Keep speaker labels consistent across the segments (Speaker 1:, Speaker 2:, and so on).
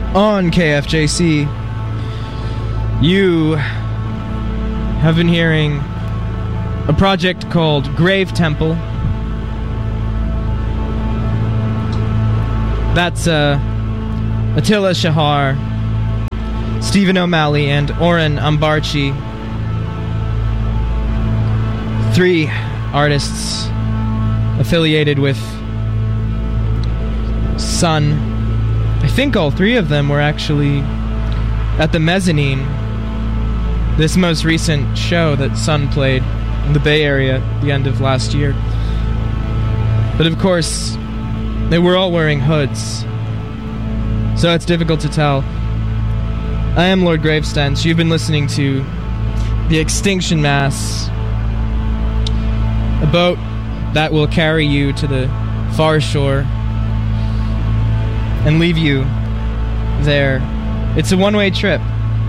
Speaker 1: on KFJC. You have been hearing a project called Grave Temple. That's Attila Shahar, Stephen O'Malley, and Oren Ambarchi. 3 artists affiliated with Sun. I think all 3 of them were actually at the Mezzanine, this most recent show that Sun played in the Bay Area at the end of last year. But of course, they were all wearing hoods, so it's difficult to tell. I am Lord Gravestench. You've been listening to The Extinction Mass, a boat that will carry you to the far shore and leave you there. It's a one-way trip,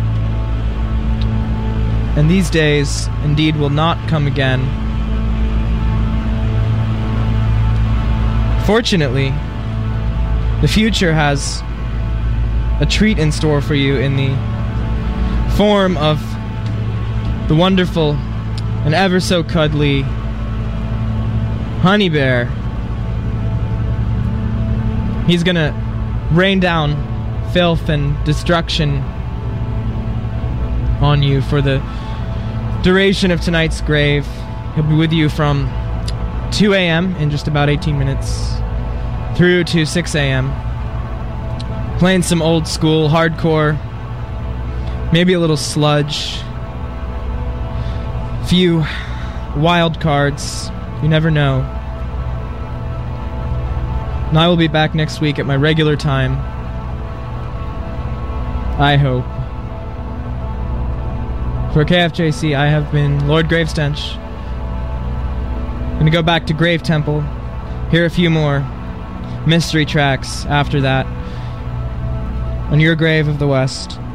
Speaker 1: and these days indeed will not come again. Fortunately, the future has a treat in store for you in the form of the wonderful and ever so cuddly Honey Bear. He's gonna rain down filth and destruction on you for the duration of tonight's grave. He'll be with you from 2 a.m. in just about 18 minutes through to 6 a.m. playing some old school hardcore, maybe a little sludge, few wild cards. You never know. And I will be back next week at my regular time. I hope. For KFJC, I have been Lord Gravestench. I'm gonna go back to Grave Temple, hear a few more mystery tracks after that on Your Grave of the West.